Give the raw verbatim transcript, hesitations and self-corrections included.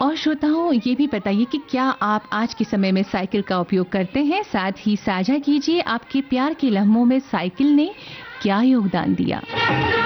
और श्रोताओं, ये भी बताइए कि क्या आप आज के समय में साइकिल का उपयोग करते हैं? साथ ही साझा कीजिए आपके प्यार के लम्हों में साइकिल ने क्या योगदान दिया।